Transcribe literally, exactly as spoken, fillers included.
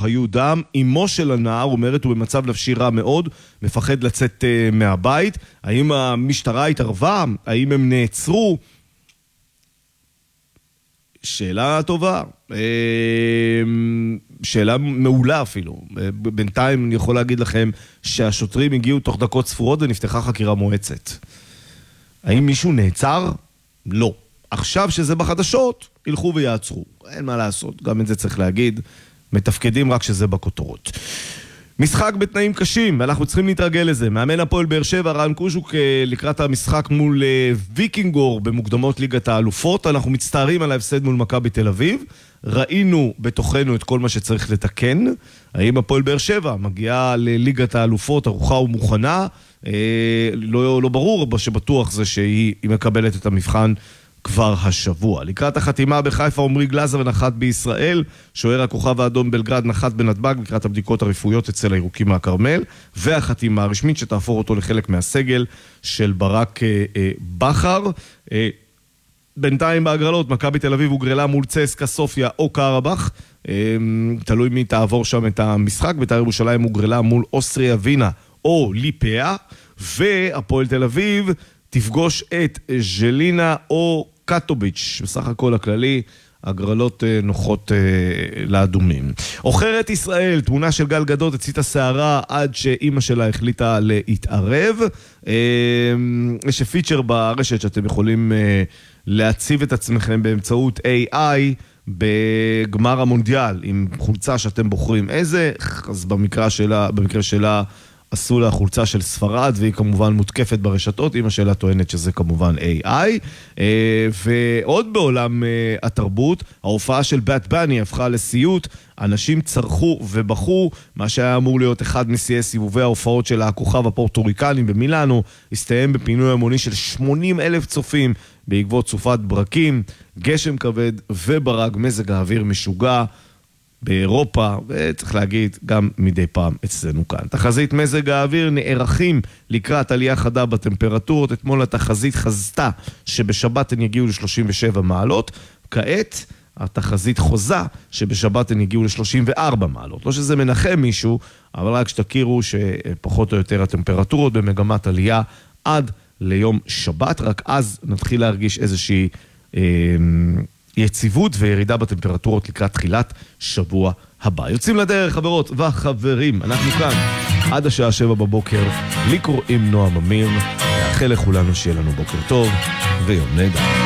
היו דם. אמו של הנער אומרת הוא במצב נפשי רע מאוד, מפחד לצאת uh, מהבית. האם המשטרה התערבה? האם הם נעצרו? שאלה טובה, שאלה מעולה אפילו. בינתיים אני יכול להגיד לכם שהשוטרים הגיעו תוך דקות ספורות ונפתחה חקירה מואצת. האם מישהו נעצר? לא. עכשיו שזה בחדשות, ילכו ויעצרו. אין מה לעשות, גם את זה צריך להגיד. מתפקדים רק שזה בכותרות. משחק בתנאים קשים, ואנחנו צריכים להתרגל לזה. מאמן הפועל באר שבע, רן קוז'וק, לקראת המשחק מול ויקינגור במוקדמות ליגת האלופות. אנחנו מצטערים על ההפסד מול מכבי תל אביב. ראינו בתוכנו את כל מה שצריך לתקן. האם הפועל באר שבע מגיעה לליגת האלופות, ארוחה ומוכנה? לא, לא ברור, שבטוח זה שהיא מקבלת את המבחן כבר השבוע. לקראת החתימה בחיפה, עומרי גלאזר נחת בישראל, שוער הכוכב האדום בלגרד נחת בנתב"ג לקראת הבדיקות הרפואיות אצל הירוקים מהכרמל, והחתימה הרשמית שתהפוך אותו לחלק מהסגל של ברק אה, אה, בחר. אה, בינתיים בהגרלות, מכבי תל אביב הוגרלה מול צסקה סופיה או קרבח, אה, תלוי מי תעבור שם את המשחק. בית"ר ירושלים הוגרלה מול אוסטריה וינה או ליפאה, והפועל תל אביב תפגוש את ז'לינה או קטוביץ'. בסך הכל הכללי, הגרלות נוחות לאדומים. אוכרת ישראל, תמונה של גל גדות, הציתה שערה עד שאימא שלה החליטה להתערב. יש פיצ'ר ברשת שאתם יכולים להציב את עצמכם באמצעות איי איי בגמר המונדיאל, עם חולצה שאתם בוחרים איזה, אז במקרה שלה, במקרה שלה, עשו לה חולצה של ספרד, והיא כמובן מותקפת ברשתות. אמא שלה טוענת שזה כמובן איי איי. ועוד בעולם התרבות, ההופעה של באת בני הפכה לסיוט, אנשים צרחו ובחו, מה שהיה אמור להיות אחד משיאי סיבובי ההופעות של הכוכב הפורטוריקנים במילאנו, הסתיים בפינוי המוני של שמונים אלף צופים, בעקבות סופת ברקים, גשם כבד וברק, מזג האוויר משוגע, באירופה, וצריך להגיד גם מדי פעם אצלנו כאן. תחזית מזג האוויר נערכים לקראת עלייה חדה בטמפרטורות. אתמול התחזית חזתה שבשבת הן יגיעו ל-שלושים ושבע מעלות. כעת התחזית חוזה שבשבת הן יגיעו ל-שלושים וארבע מעלות. לא שזה מנחם מישהו, אבל רק שתכירו שפחות או יותר הטמפרטורות במגמת עלייה עד ליום שבת. רק אז נתחיל להרגיש איזושהי אה, יציבות וירידה בטמפרטורות לקראת תחילת שבוע הבא. יוצאים לדרך, חברות וחברים. אנחנו כאן עד השעה שבע בבוקר. לי קוראים נועם אמיר. נאחל לכולנו שיהיה לנו בוקר טוב ויום נהדר.